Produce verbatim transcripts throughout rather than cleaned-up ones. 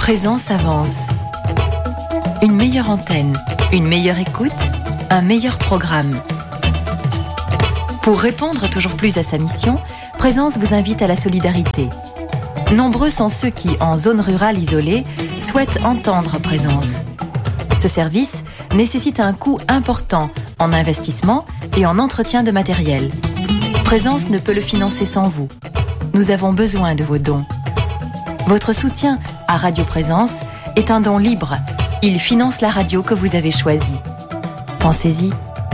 Présence avance. Une meilleure antenne, une meilleure écoute, un meilleur programme. Pour répondre toujours plus à sa mission, Présence vous invite à la solidarité. Nombreux sont ceux qui, en zone rurale isolée, souhaitent entendre Présence. Ce service nécessite un coût important en investissement et en entretien de matériel. Présence ne peut le financer sans vous. Nous avons besoin de vos dons. Votre soutien à Radio Présence est un don libre. Il finance la radio que vous avez choisie. Pensez-y.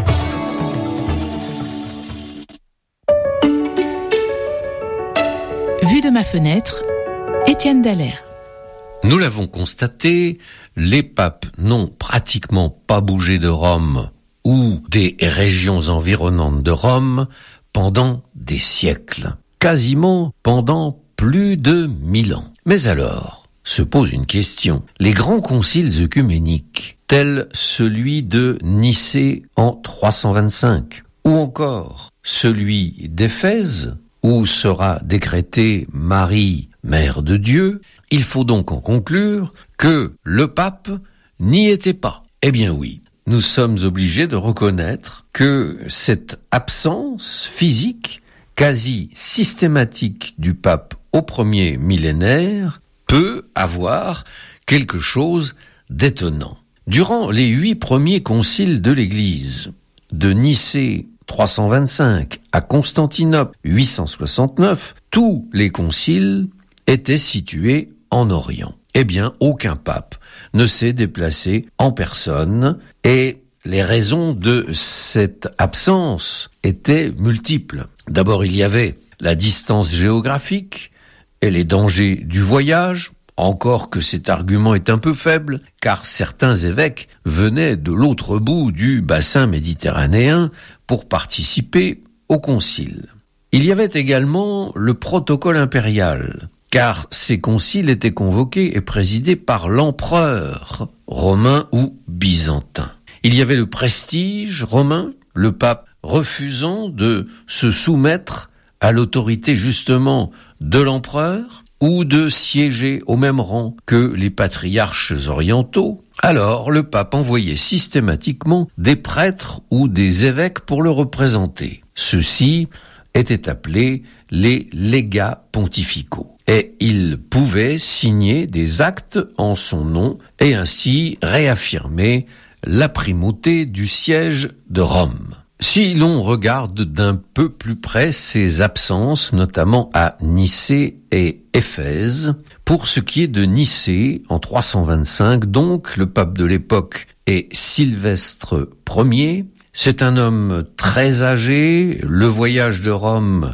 Vue de ma fenêtre, Étienne Dallaire. Nous l'avons constaté, les papes n'ont pratiquement pas bougé de Rome ou des régions environnantes de Rome pendant des siècles, quasiment pendant plus de mille ans. Mais alors, se pose une question. Les grands conciles œcuméniques, tels celui de Nicée en trois cent vingt-cinq, ou encore celui d'Éphèse, où sera décrétée Marie, Mère de Dieu, il faut donc en conclure que le pape n'y était pas. Eh bien oui, nous sommes obligés de reconnaître que cette absence physique, quasi systématique du pape au premier millénaire, peut avoir quelque chose d'étonnant. Durant les huit premiers conciles de l'Église, de Nicée trois cent vingt-cinq à Constantinople huit cent soixante-neuf, tous les conciles étaient situés en Orient. Eh bien, aucun pape ne s'est déplacé en personne et les raisons de cette absence étaient multiples. D'abord, il y avait la distance géographique et les dangers du voyage, encore que cet argument est un peu faible, car certains évêques venaient de l'autre bout du bassin méditerranéen pour participer au concile. Il y avait également le protocole impérial, car ces conciles étaient convoqués et présidés par l'empereur romain ou byzantin. Il y avait le prestige romain, le pape refusant de se soumettre à l'autorité justement de l'empereur ou de siéger au même rang que les patriarches orientaux. Alors le pape envoyait systématiquement des prêtres ou des évêques pour le représenter. Ceux-ci étaient appelés les légats pontificaux. Et il pouvait signer des actes en son nom et ainsi réaffirmer la primauté du siège de Rome. Si l'on regarde d'un peu plus près ces absences, notamment à Nicée et Éphèse, pour ce qui est de Nicée, en trois cent vingt-cinq, donc, le pape de l'époque est Sylvestre Ier. C'est un homme très âgé. Le voyage de Rome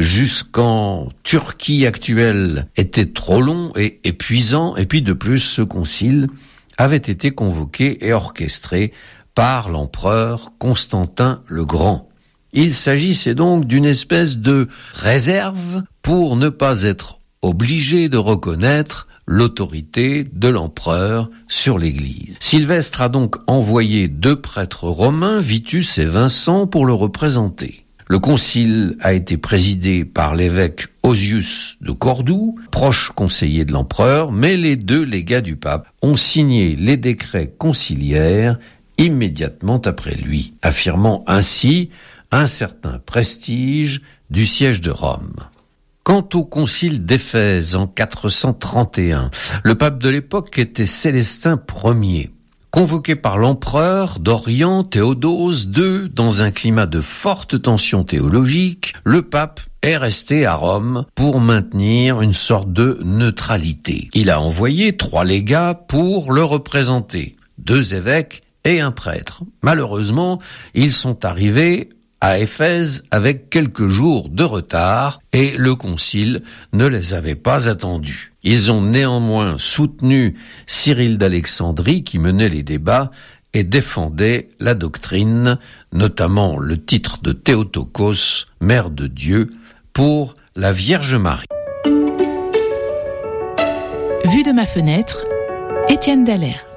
jusqu'en Turquie actuelle était trop long et épuisant. Et puis de plus, ce concile avait été convoqué et orchestré par l'empereur Constantin le Grand. Il s'agissait donc d'une espèce de réserve pour ne pas être obligé de reconnaître l'autorité de l'empereur sur l'Église. Sylvestre a donc envoyé deux prêtres romains, Vitus et Vincent, pour le représenter. Le concile a été présidé par l'évêque Osius de Cordoue, proche conseiller de l'empereur, mais les deux légats du pape ont signé les décrets conciliaires immédiatement après lui, affirmant ainsi un certain prestige du siège de Rome. Quant au concile d'Éphèse en quatre cent trente et un, le pape de l'époque était Célestin Ier. Convoqué par l'empereur d'Orient Théodose deux dans un climat de forte tension théologique, le pape est resté à Rome pour maintenir une sorte de neutralité. Il a envoyé trois légats pour le représenter, deux évêques et un prêtre. Malheureusement, ils sont arrivés à Éphèse avec quelques jours de retard et le concile ne les avait pas attendus. Ils ont néanmoins soutenu Cyril d'Alexandrie qui menait les débats et défendait la doctrine, notamment le titre de Théotokos, Mère de Dieu, pour la Vierge Marie. Vue de ma fenêtre, Étienne Dallaire.